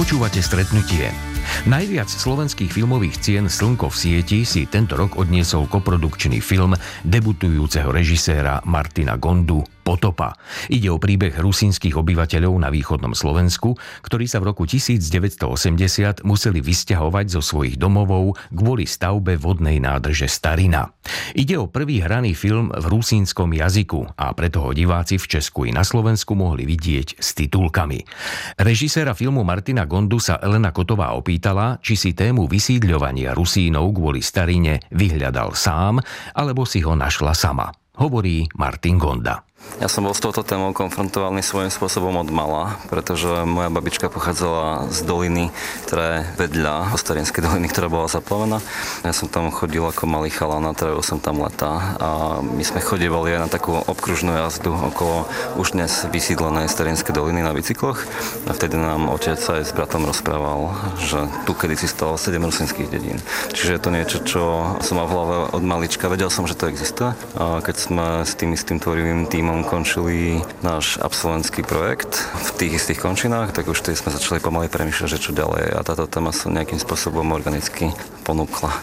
Počúvate Stretnutie. Najviac slovenských filmových cien Slnko v sieti si tento rok odniesol koprodukčný film debutujúceho režiséra Martina Gondu Potopa. Ide o príbeh rusínskych obyvateľov na východnom Slovensku, ktorí sa v roku 1980 museli vysťahovať zo svojich domovov kvôli stavbe vodnej nádrže Starina. Ide o prvý hraný film v rusínskom jazyku a preto ho diváci v Česku i na Slovensku mohli vidieť s titulkami. Režiséra filmu Martina Gondu sa Elena Kotová opýtala, či si tému vysídľovania Rusínov kvôli Starine vyhľadal sám, alebo si ho našla sama. Hovorí Martin Gonda. Ja som bol s touto témou konfrontovaný svojím spôsobom od mala, pretože moja babička pochádzala z doliny, ktorá je vedľa Starinskej doliny, ktorá bola zaplavená. Ja som tam chodil ako malý chalan a trávil som tam leta a my sme chodívali aj na takú obkružnú jazdu okolo už dnes vysídlenej Starinskej doliny na bicykloch a vtedy nám otec aj s bratom rozprával, že tu kedysi stalo 7 rusínskych dedín. Čiže je to niečo, čo som mal v hlave od malička. Vedel som, že to existuje. A keď sme s tým istým tvorivým tímom končili náš absolventský projekt v tých istých končinách, tak už sme začali pomaly premýšľať, že čo ďalej a táto téma sa nejakým spôsobom organicky ponúkla.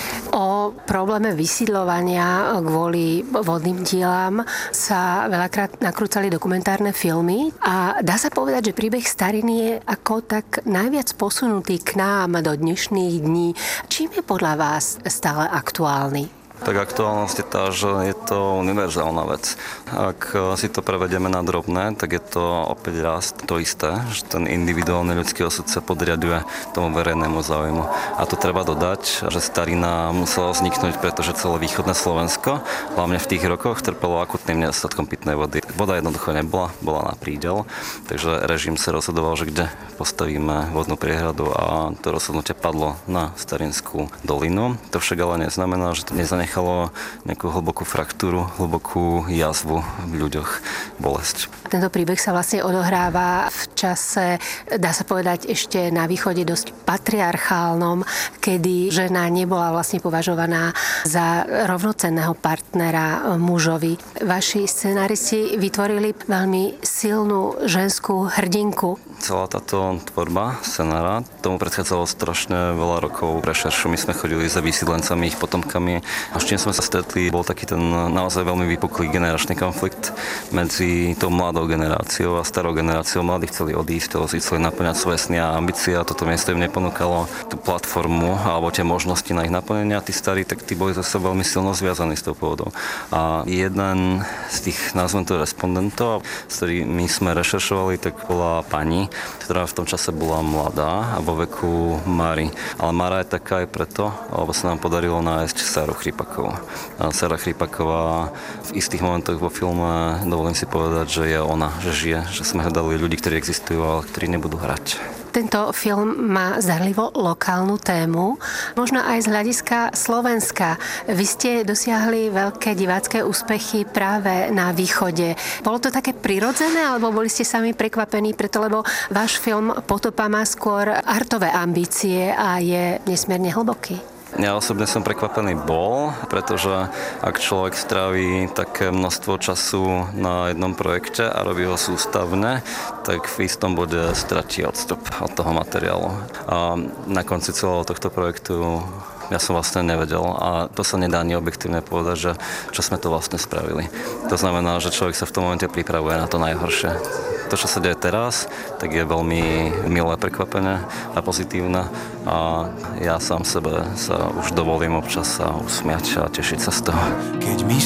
O probléme vysídľovania kvôli vodným dielám sa veľakrát nakrúcali dokumentárne filmy a dá sa povedať, že príbeh Stariny je ako tak najviac posunutý k nám do dnešných dní. Čím je podľa vás stále aktuálny? Tak aktuálnosť je tá, že je to univerzálna vec. Ak si to prevedieme na drobné, tak je to opäť raz to isté, že ten individuálny ľudský osud sa podriaduje tomu verejnému záujmu. A to treba dodať, že Starina musela vzniknúť, pretože celé východné Slovensko, hlavne v tých rokoch, trpelo akutným nedostatkom pitnej vody. Voda jednoducho nebola, bola na prídel, takže režim sa rozhodoval, že kde postavíme vodnú priehradu a to rozhodnutie padlo na Starinskú dolinu. To však ale neznamená, že to nechalo nejakú hlbokú fraktúru, hlbokú jazvu v ľuďoch, bolesť. Tento príbeh sa vlastne odohráva v čase, dá sa povedať, ešte na východe dosť patriarchálnom, kedy žena nebola vlastne považovaná za rovnocenného partnera mužovi. Vaši scenáristi vytvorili veľmi silnú ženskú hrdinku. Celá táto tvorba scenára, tomu predchádzalo strašne veľa rokov rešeršu. My sme chodili za vysídlencami, ich potomkami. A s čím sme sa stretli, bol taký ten naozaj veľmi vypuklý generačný konflikt medzi tou mladou generáciou a starou generáciou. Mladí chceli odísť, chceli naplňať svoje sny a ambície a toto miesto im neponúkalo tú platformu alebo tie možnosti na ich naplnenia. Tí starí, tak tí boli zase veľmi silno zviazaní s tou pôvodou. A jeden z tých, nazvem to, respondentov, s ktorými sme rešeršovali, tak bola pani, ktorá v tom čase bola mladá a vo veku Máry. Ale Mára je taká aj preto, lebo sa nám podarilo nájsť Sáru Chrípakovú. Sára Chrípaková v istých momentoch vo filme, dovolím si povedať, že je ona, že žije, že sme hľadali ľudí, ktorí existujú, ale ktorí nebudú hrať. Tento film má zdarlivo lokálnu tému, možno aj z hľadiska Slovenska. Vy ste dosiahli veľké divácké úspechy práve na východe. Bolo to také prirodzené, alebo boli ste sami prekvapení, preto lebo váš film Potopa má skôr artové ambície a je nesmierne hlboký? Ja osobne som prekvapený bol, pretože ak človek stráví také množstvo času na jednom projekte a robí ho sústavne, tak v istom bode stratí odstup od toho materiálu. A na konci celého tohto projektu ja som vlastne nevedel a to sa nedá ani objektívne povedať, že čo sme to vlastne spravili. To znamená, že človek sa v tom momente pripravuje na to najhoršie. To, čo sa deje teraz, tak je veľmi milé prekvapenie a pozitívne a ja sám sebe sa už dovolím občas sa usmiať a tešiť sa z toho. Keď